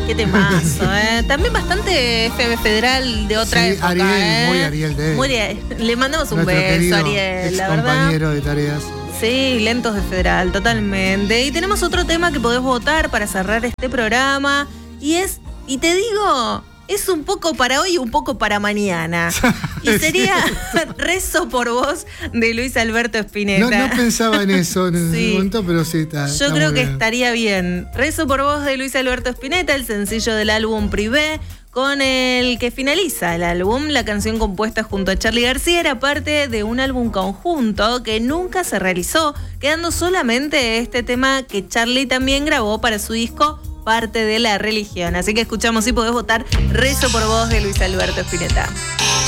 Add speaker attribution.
Speaker 1: Qué temazo, ¿eh? También bastante FM Federal de otra época,
Speaker 2: Ariel, muy Ariel de
Speaker 1: le mandamos un
Speaker 2: nuestro
Speaker 1: beso, Ariel, la verdad.
Speaker 2: compañero de tareas.
Speaker 1: Sí, lentos de Federal, totalmente. Y tenemos otro tema que podés votar para cerrar este programa. Y te digo, es un poco para hoy y un poco para mañana. Y sería Rezo por Vos de Luis Alberto Spinetta.
Speaker 2: No pensaba en eso en ese momento, pero sí está.
Speaker 1: Yo creo que estaría bien. Rezo por Vos de Luis Alberto Spinetta, el sencillo del álbum Privé, con el que finaliza el álbum. La canción compuesta junto a Charly García era parte de un álbum conjunto que nunca se realizó, quedando solamente este tema que Charly también grabó para su disco Parte de la Religión. Así que escuchamos y podés votar Rezo por Vos de Luis Alberto Spinetta.